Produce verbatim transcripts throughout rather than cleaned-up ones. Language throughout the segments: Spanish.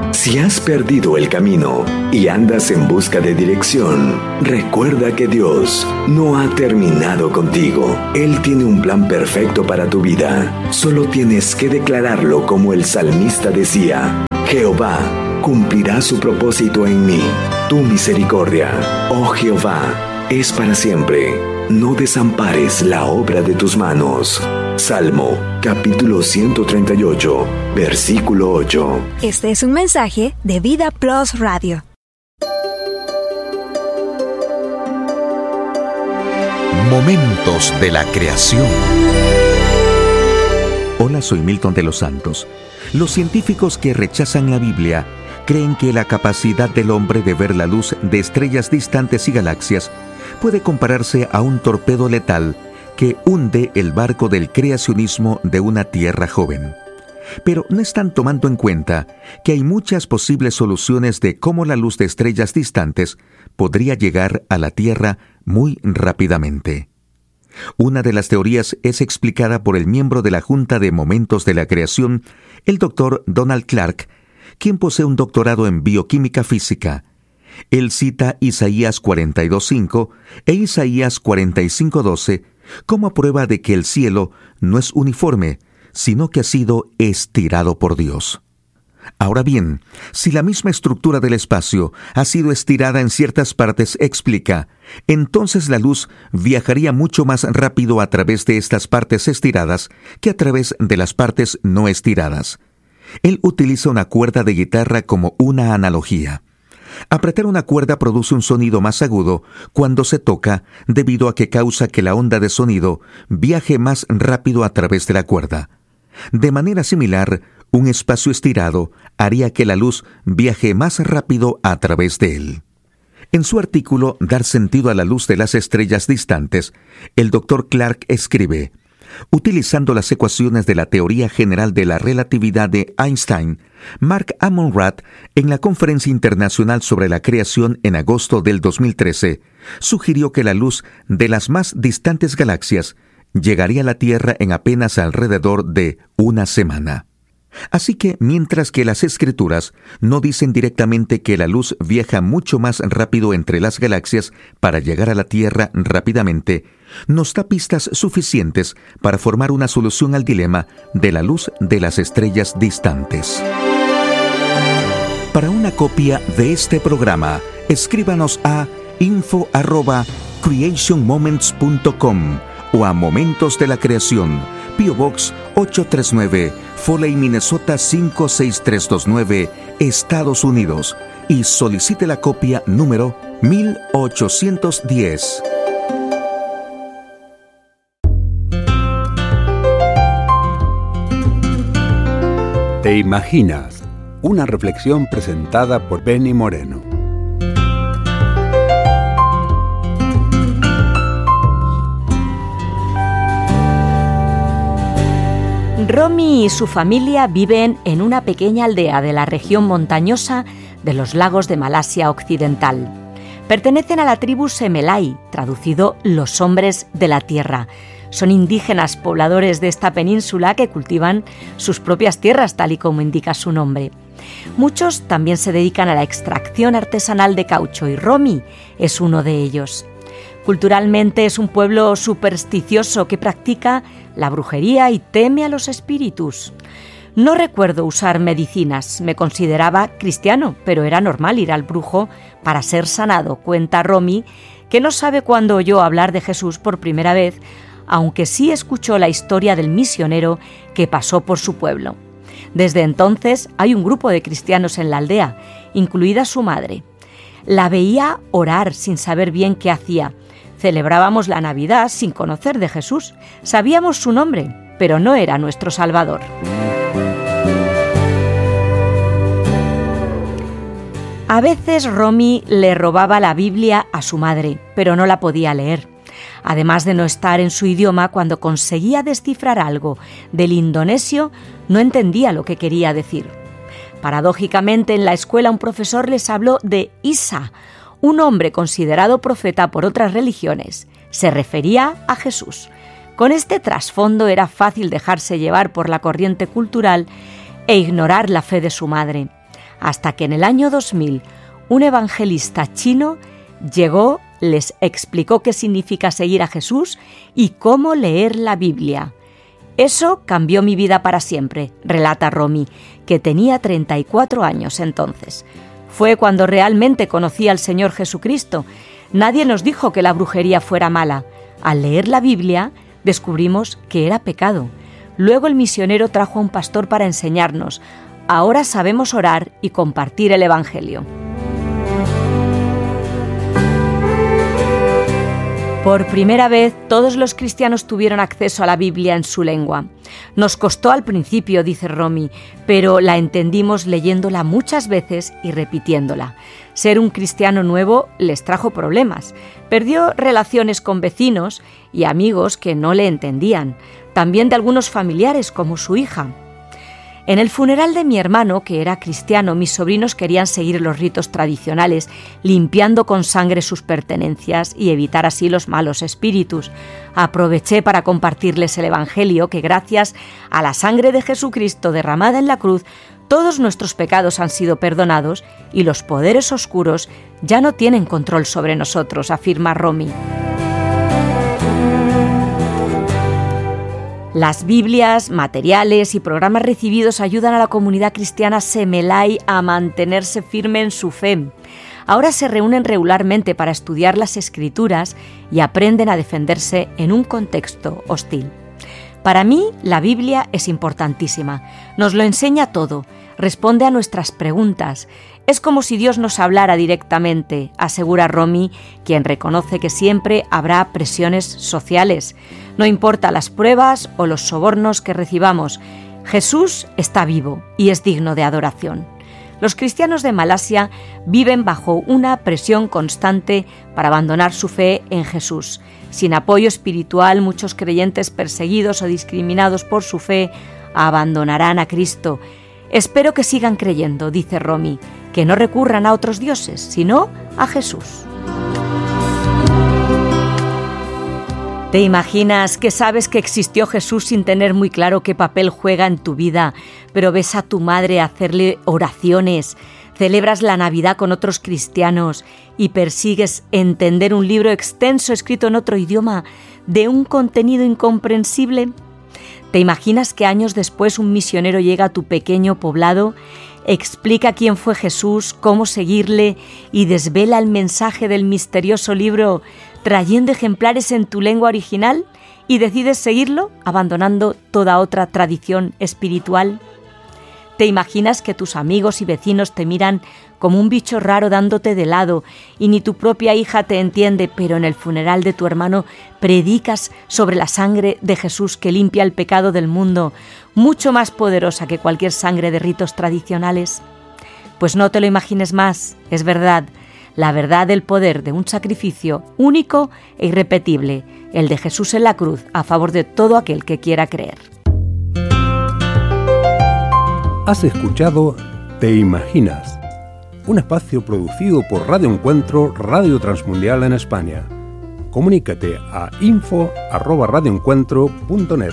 Si has perdido el camino y andas en busca de dirección, recuerda que Dios no ha terminado contigo. Él tiene un plan perfecto para tu vida. Solo tienes que declararlo como el salmista decía: Jehová cumplirá su propósito en mí. Tu misericordia, oh Jehová, es para siempre. No desampares la obra de tus manos. Salmo, capítulo ciento treinta y ocho, versículo ocho. Este es un mensaje de Vida Plus Radio. Momentos de la creación. Hola, soy Milton de los Santos. Los científicos que rechazan la Biblia creen que la capacidad del hombre de ver la luz de estrellas distantes y galaxias puede compararse a un torpedo letal que hunde el barco del creacionismo de una tierra joven. Pero no están tomando en cuenta que hay muchas posibles soluciones de cómo la luz de estrellas distantes podría llegar a la Tierra muy rápidamente. Una de las teorías es explicada por el miembro de la Junta de Momentos de la Creación, el doctor Donald Clark, quien posee un doctorado en bioquímica física. Él cita Isaías cuarenta y dos cinco e Isaías cuarenta y cinco doce como prueba de que el cielo no es uniforme, sino que ha sido estirado por Dios. Ahora bien, si la misma estructura del espacio ha sido estirada en ciertas partes, explica, entonces la luz viajaría mucho más rápido a través de estas partes estiradas que a través de las partes no estiradas. Él utiliza una cuerda de guitarra como una analogía. Apretar una cuerda produce un sonido más agudo cuando se toca, debido a que causa que la onda de sonido viaje más rápido a través de la cuerda. De manera similar, un espacio estirado haría que la luz viaje más rápido a través de él. En su artículo Dar sentido a la luz de las estrellas distantes, el doctor Clark escribe: utilizando las ecuaciones de la teoría general de la relatividad de Einstein, Mark Amon-Ra, en la Conferencia Internacional sobre la Creación en agosto del dos mil trece, sugirió que la luz de las más distantes galaxias llegaría a la Tierra en apenas alrededor de una semana. Así que, mientras que las Escrituras no dicen directamente que la luz viaja mucho más rápido entre las galaxias para llegar a la Tierra rápidamente, nos da pistas suficientes para formar una solución al dilema de la luz de las estrellas distantes. Para una copia de este programa, escríbanos a info arroba creation moments punto com o a Momentos de la Creación, P O Box ocho tres nueve, Foley, Minnesota cinco seis tres dos nueve, Estados Unidos, y solicite la copia número mil ochocientos diez. ¿Te imaginas? Una reflexión presentada por Benny Moreno. Romy y su familia viven en una pequeña aldea de la región montañosa de los lagos de Malasia Occidental. Pertenecen a la tribu Semelai, traducido los hombres de la tierra. Son indígenas pobladores de esta península que cultivan sus propias tierras, tal y como indica su nombre. Muchos también se dedican a la extracción artesanal de caucho y Romy es uno de ellos. Culturalmente es un pueblo supersticioso que practica la brujería y teme a los espíritus. No recuerdo usar medicinas, me consideraba cristiano, pero era normal ir al brujo para ser sanado, cuenta Romy, que no sabe cuándo oyó hablar de Jesús por primera vez, aunque sí escuchó la historia del misionero que pasó por su pueblo. Desde entonces hay un grupo de cristianos en la aldea, incluida su madre. La veía orar sin saber bien qué hacía. Celebrábamos la Navidad sin conocer de Jesús. Sabíamos su nombre, pero no era nuestro Salvador. A veces Romy le robaba la Biblia a su madre, pero no la podía leer. Además de no estar en su idioma, cuando conseguía descifrar algo del indonesio, no entendía lo que quería decir. Paradójicamente, en la escuela un profesor les habló de Isa, un hombre considerado profeta por otras religiones. Se refería a Jesús. Con este trasfondo era fácil dejarse llevar por la corriente cultural e ignorar la fe de su madre. hasta que en el año dos mil un evangelista chino llegó, les explicó qué significa seguir a Jesús y cómo leer la Biblia. Eso cambió mi vida para siempre, relata Romy, que tenía treinta y cuatro años entonces. Fue cuando realmente conocí al Señor Jesucristo. Nadie nos dijo que la brujería fuera mala. Al leer la Biblia, descubrimos que era pecado. Luego el misionero trajo a un pastor para enseñarnos. Ahora sabemos orar y compartir el Evangelio. Por primera vez, todos los cristianos tuvieron acceso a la Biblia en su lengua. Nos costó al principio, dice Romy, pero la entendimos leyéndola muchas veces y repitiéndola. Ser un cristiano nuevo les trajo problemas. Perdió relaciones con vecinos y amigos que no le entendían, también de algunos familiares como su hija. En el funeral de mi hermano, que era cristiano, mis sobrinos querían seguir los ritos tradicionales, limpiando con sangre sus pertenencias y evitar así los malos espíritus. Aproveché para compartirles el Evangelio, que gracias a la sangre de Jesucristo derramada en la cruz, todos nuestros pecados han sido perdonados y los poderes oscuros ya no tienen control sobre nosotros, afirma Romy. Las Biblias, materiales y programas recibidos ayudan a la comunidad cristiana Semelai a mantenerse firme en su fe. Ahora se reúnen regularmente para estudiar las Escrituras y aprenden a defenderse en un contexto hostil. Para mí, la Biblia es importantísima. Nos lo enseña todo, responde a nuestras preguntas. Es como si Dios nos hablara directamente, asegura Romy, quien reconoce que siempre habrá presiones sociales. No importa las pruebas o los sobornos que recibamos, Jesús está vivo y es digno de adoración. Los cristianos de Malasia viven bajo una presión constante para abandonar su fe en Jesús. Sin apoyo espiritual, muchos creyentes perseguidos o discriminados por su fe abandonarán a Cristo. Espero que sigan creyendo, dice Romy, que no recurran a otros dioses, sino a Jesús. ¿Te imaginas que sabes que existió Jesús sin tener muy claro qué papel juega en tu vida, pero ves a tu madre hacerle oraciones, celebras la Navidad con otros cristianos y persigues entender un libro extenso escrito en otro idioma de un contenido incomprensible? ¿Te imaginas que años después un misionero llega a tu pequeño poblado, explica quién fue Jesús, cómo seguirle y desvela el mensaje del misterioso libro trayendo ejemplares en tu lengua original y decides seguirlo abandonando toda otra tradición espiritual? ¿Te imaginas que tus amigos y vecinos te miran como un bicho raro dándote de lado y ni tu propia hija te entiende, pero en el funeral de tu hermano predicas sobre la sangre de Jesús que limpia el pecado del mundo, mucho más poderosa que cualquier sangre de ritos tradicionales? Pues no te lo imagines más, es verdad, la verdad del poder de un sacrificio único e irrepetible, el de Jesús en la cruz a favor de todo aquel que quiera creer. Has escuchado Te Imaginas, un espacio producido por Radio Encuentro, Radio Transmundial en España. Comunícate a info arroba radioencuentro punto net.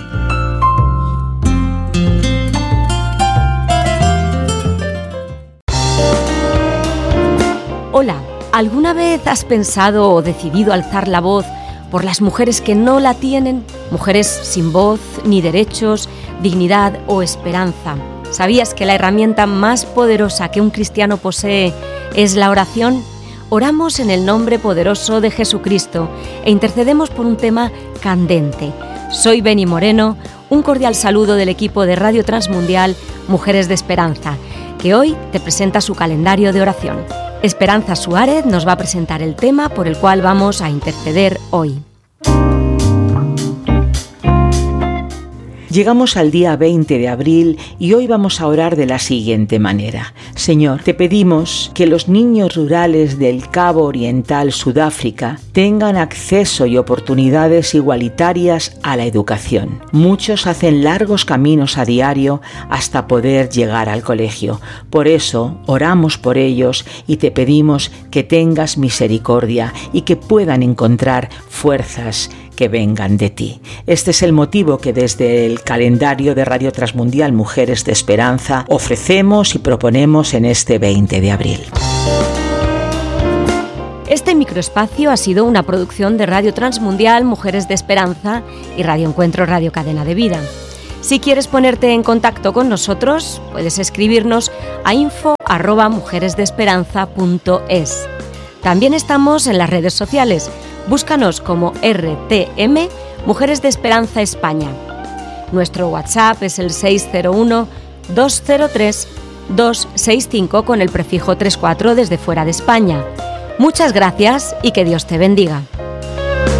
Hola, ¿alguna vez has pensado o decidido alzar la voz por las mujeres que no la tienen? Mujeres sin voz, ni derechos, dignidad o esperanza. ¿Sabías que la herramienta más poderosa que un cristiano posee es la oración? Oramos en el nombre poderoso de Jesucristo e intercedemos por un tema candente. Soy Beni Moreno, un cordial saludo del equipo de Radio Transmundial Mujeres de Esperanza, que hoy te presenta su calendario de oración. Esperanza Suárez nos va a presentar el tema por el cual vamos a interceder hoy. Llegamos al día veinte de abril y hoy vamos a orar de la siguiente manera. Señor, te pedimos que los niños rurales del Cabo Oriental, Sudáfrica, tengan acceso y oportunidades igualitarias a la educación. Muchos hacen largos caminos a diario hasta poder llegar al colegio. Por eso, oramos por ellos y te pedimos que tengas misericordia y que puedan encontrar fuerzas, que vengan de ti. Este es el motivo que desde el calendario de Radio Transmundial Mujeres de Esperanza ofrecemos y proponemos en este veinte de abril. Este microespacio ha sido una producción de Radio Transmundial Mujeres de Esperanza y Radio Encuentro Radio Cadena de Vida. Si quieres ponerte en contacto con nosotros, puedes escribirnos a info arroba mujeresdeesperanza punto es. También estamos en las redes sociales. Búscanos como R T M Mujeres de Esperanza España. Nuestro WhatsApp es el seis cero uno, dos cero tres, dos seis cinco con el prefijo treinta y cuatro desde fuera de España. Muchas gracias y que Dios te bendiga.